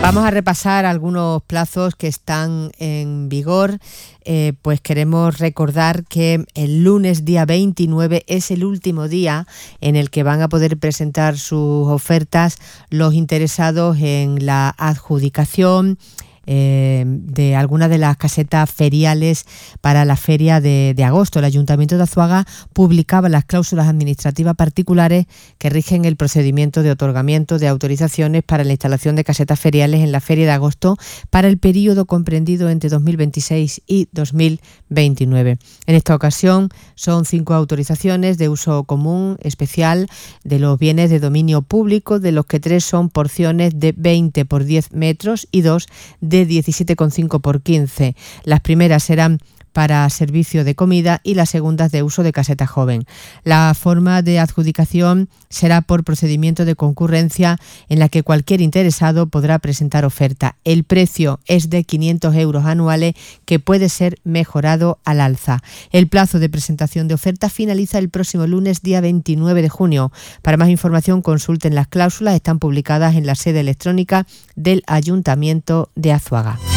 Vamos a repasar algunos plazos que están en vigor. Pues queremos recordar que el lunes día 29 es el último día en el que van a poder presentar sus ofertas los interesados en la adjudicación de algunas de las casetas feriales para la feria de agosto. El Ayuntamiento de Azuaga publicaba las cláusulas administrativas particulares que rigen el procedimiento de otorgamiento de autorizaciones para la instalación de casetas feriales en la feria de agosto para el período comprendido entre 2026 y 2029. En esta ocasión son 5 autorizaciones de uso común especial de los bienes de dominio público, de los que 3 son porciones de 20 por 10 metros y 2 de 17,5 por 15. Las primeras serán para servicio de comida y las segundas de uso de caseta joven. La forma de adjudicación será por procedimiento de concurrencia en la que cualquier interesado podrá presentar oferta. El precio es de 500 euros anuales que puede ser mejorado al alza. El plazo de presentación de oferta finaliza el próximo lunes día 29 de junio. Para más información consulten las cláusulas, están publicadas en la sede electrónica del Ayuntamiento de Azuaga.